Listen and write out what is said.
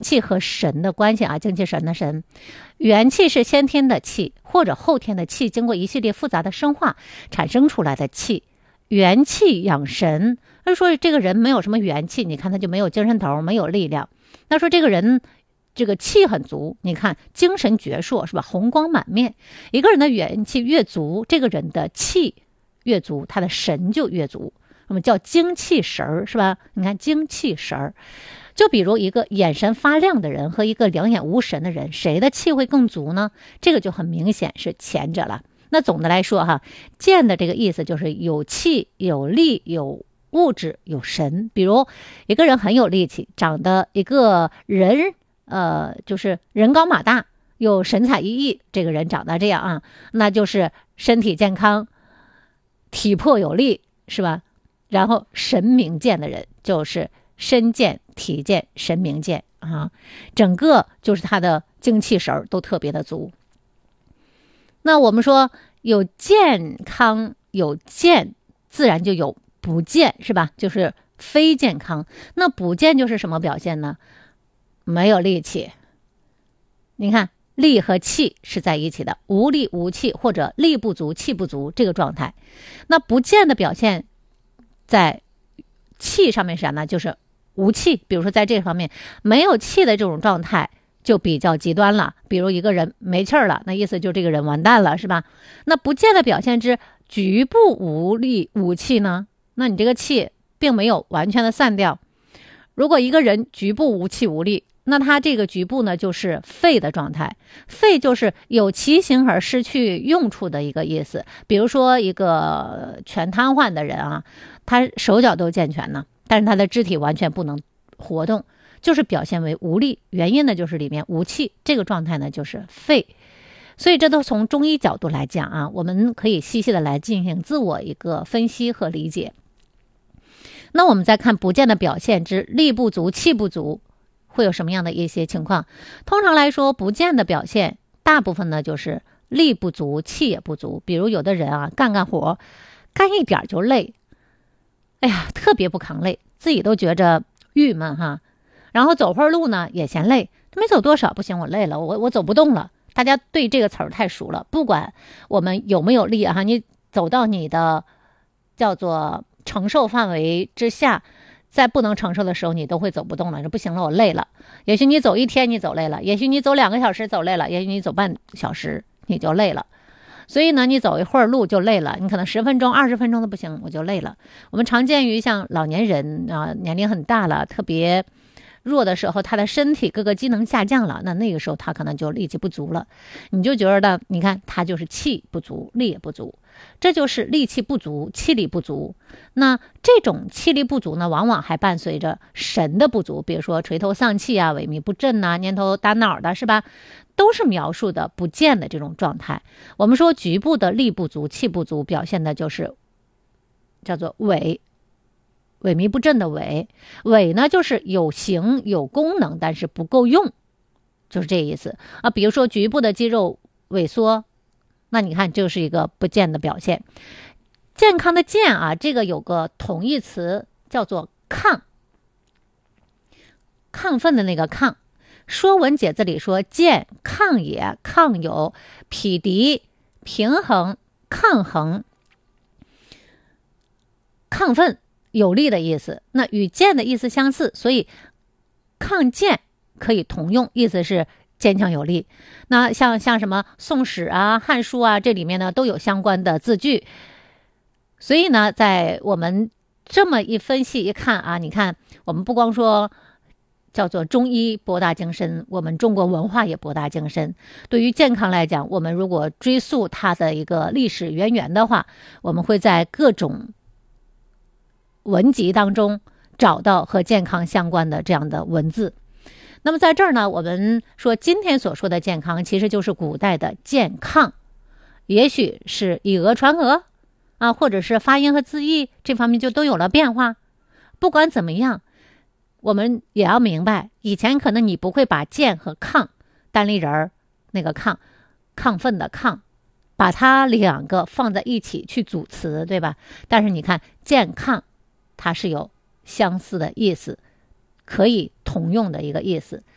气和神的关系啊，精气神的神，元气是先天的气或者后天的气，经过一系列复杂的生化产生出来的气。元气养神，那说这个人没有什么元气，你看他就没有精神头，没有力量。那说这个人这个气很足，你看精神矍铄是吧，红光满面。一个人的元气越足，这个人的气越足，他的神就越足，我们叫精气神儿是吧？你看精气神儿，就比如一个眼神发亮的人和一个两眼无神的人，谁的气会更足呢？这个就很明显是前者了。那总的来说哈，健的这个意思就是有气有力有物质有神。比如一个人很有力气，长得一个人就是人高马大有神采奕奕，这个人长得这样啊，那就是身体健康体魄有力是吧？然后神明健的人就是身健体健神明健啊，整个就是他的精气神都特别的足。那我们说有健康有健，自然就有不健是吧？就是非健康。那不健就是什么表现呢？没有力气。你看力和气是在一起的，无力无气或者力不足气不足这个状态。那不健的表现在气上面是啥呢？就是无气。比如说在这方面没有气的这种状态就比较极端了，比如一个人没气儿了，那意思就这个人完蛋了是吧？那不健的表现之局部无力无气呢？那你这个气并没有完全的散掉。如果一个人局部无气无力，那他这个局部呢就是废的状态。废就是有其形而失去用处的一个意思。比如说一个全瘫痪的人啊，他手脚都健全呢，但是他的肢体完全不能活动，就是表现为无力，原因呢就是里面无气，这个状态呢就是废。所以这都从中医角度来讲啊，我们可以细细的来进行自我一个分析和理解。那我们再看不健的表现之力不足气不足会有什么样的一些情况。通常来说不健的表现大部分呢就是力不足气也不足。比如有的人啊干活干一点就累，哎呀特别不抗累，自己都觉着郁闷哈。然后走会儿路呢也嫌累，没走多少不行，我累了，我走不动了。大家对这个词儿太熟了，不管我们有没有力啊，你走到你的叫做承受范围之下，在不能承受的时候你都会走不动了，不行了我累了。也许你走一天你走累了，也许你走2个小时走累了，也许你走半小时你就累了。所以呢你走一会儿路就累了，你可能10分钟20分钟都不行，我就累了。我们常见于像老年人啊，年龄很大了特别弱的时候，他的身体各个机能下降了，那个时候他可能就力气不足了。你就觉得你看他就是气不足力也不足，这就是力气不足气力不足。那这种气力不足呢往往还伴随着神的不足，比如说垂头丧气啊萎靡不振啊蔫头耷脑的是吧，都是描述的不健的这种状态。我们说局部的力不足气不足表现的就是叫做萎靡不振的萎。萎呢就是有形有功能但是不够用，就是这意思啊。比如说局部的肌肉萎缩，那你看就是一个不健的表现。健康的健啊，这个有个同义词叫做亢，亢奋的那个亢。说文解字里说健亢也，亢有匹敌平衡抗衡亢奋有力的意思，那与健的意思相似，所以抗健可以同用，意思是坚强有力。那像什么宋史啊汉书啊，这里面呢都有相关的字句。所以呢在我们这么一分析一看啊，你看我们不光说叫做中医博大精深，我们中国文化也博大精深。对于健康来讲，我们如果追溯它的一个历史渊源的话，我们会在各种文集当中找到和健康相关的这样的文字。那么在这儿呢，我们说今天所说的健康其实就是古代的健康，也许是以讹传讹啊，或者是发音和字义这方面就都有了变化。不管怎么样，我们也要明白，以前可能你不会把健和亢单立人那个亢奋的亢把它2个放在一起去组词，对吧？但是你看健康它是有相似的意思，可以同用的一个意思。